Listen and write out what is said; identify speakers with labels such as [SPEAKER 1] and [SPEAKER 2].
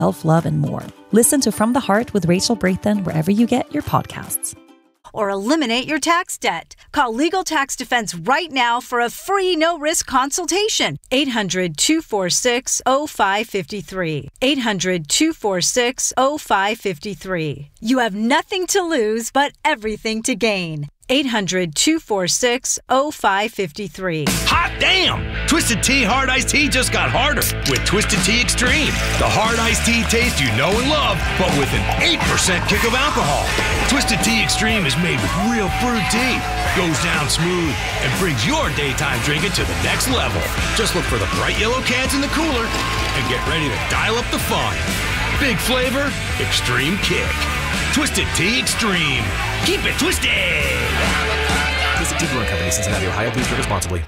[SPEAKER 1] self-love, and more. Listen to From the Heart with Rachel Brathen wherever you get your podcasts.
[SPEAKER 2] Or eliminate your tax debt. Call Legal Tax Defense right now for a free no-risk consultation. 800-246-0553. 800-246-0553. You have nothing to lose but everything to gain. 800-246-0553.
[SPEAKER 3] Hot damn! Twisted Tea Hard Iced Tea just got harder with Twisted Tea Extreme. The hard iced tea taste you know and love, but with an 8% kick of alcohol. Twisted Tea Extreme is made with real brewed tea, goes down smooth, and brings your daytime drinking to the next level. Just look for the bright yellow cans in the cooler and get ready to dial up the fun. Big flavor, extreme kick. Twisted Tea Extreme. Keep it twisted!
[SPEAKER 4] Twisted Tea Brewing Company, Cincinnati, Ohio. Please drink responsibly.